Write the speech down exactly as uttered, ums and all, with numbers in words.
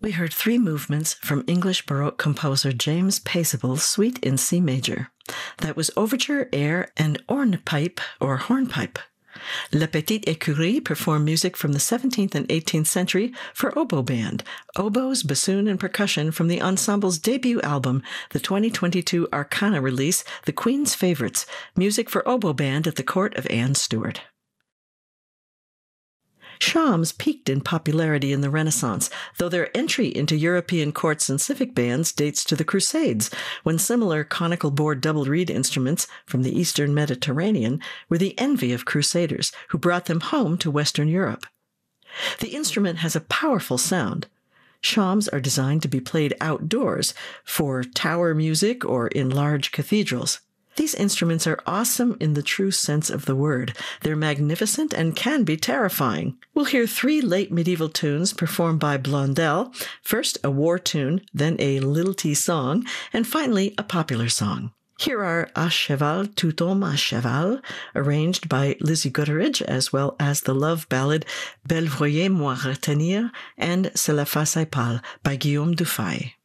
We heard three movements from English Baroque composer James Paisible's Suite in C major. That was Overture, Air, and Hornpipe, or Hornpipe. La Petite Écurie performed music from the seventeenth and eighteenth century for oboe band, oboes, bassoon, and percussion from the ensemble's debut album, the twenty twenty-two Arcana release, The Queen's Favorites, music for oboe band at the court of Anne Stewart. Shawms peaked in popularity in the Renaissance, though their entry into European courts and civic bands dates to the Crusades, when similar conical bore double reed instruments from the Eastern Mediterranean were the envy of crusaders, who brought them home to Western Europe. The instrument has a powerful sound. Shawms are designed to be played outdoors, for tower music or in large cathedrals. These instruments are awesome in the true sense of the word. They're magnificent and can be terrifying. We'll hear three late medieval tunes performed by Blondel, first a war tune, then a lilty song, and finally a popular song. Here are À cheval, tout homme à cheval, arranged by Lizzie Gutteridge, as well as the love ballad Belle voyez moi retenir and C'est la face épale by Guillaume Dufay.